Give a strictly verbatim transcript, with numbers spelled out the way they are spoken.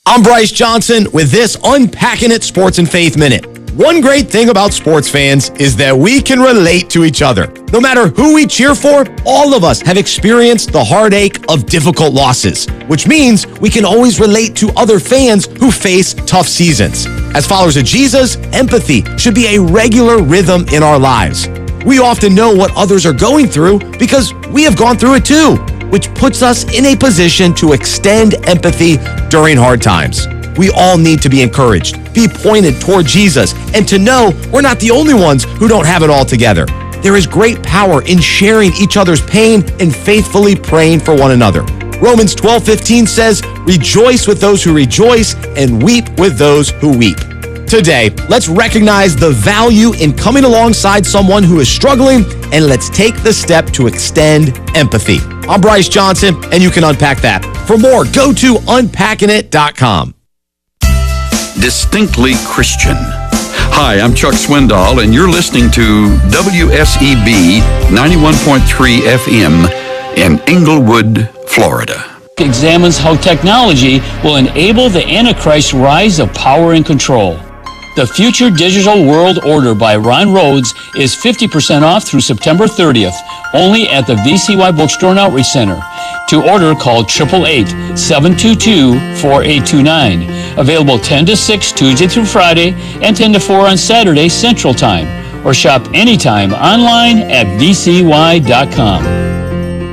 I'm Bryce Johnson with this Unpacking It Sports and Faith Minute. One great thing about sports fans is that we can relate to each other. No matter who we cheer for, all of us have experienced the heartache of difficult losses, which means we can always relate to other fans who face tough seasons. As followers of Jesus, empathy should be a regular rhythm in our lives. We often know what others are going through because we have gone through it too, which puts us in a position to extend empathy during hard times. We all need to be encouraged, be pointed toward Jesus, and to know we're not the only ones who don't have it all together. There is great power in sharing each other's pain and faithfully praying for one another. Romans twelve fifteen says, "Rejoice with those who rejoice and weep with those who weep." Today, let's recognize the value in coming alongside someone who is struggling, and let's take the step to extend empathy. I'm Bryce Johnson, and you can unpack that. For more, go to unpacking it dot com. Distinctly Christian. Hi, I'm Chuck Swindoll, and you're listening to W S E B ninety-one point three F M in Englewood, Florida. Examines how technology will enable the Antichrist's rise of power and control. The Future Digital World Order by Ron Rhodes is fifty percent off through September thirtieth, only at the V C Y Bookstore and Outreach Center. To order, call eight eight eight, seven two two, four eight two nine. Available ten to six Tuesday through Friday and ten to four on Saturday Central Time. Or shop anytime online at V C Y dot com.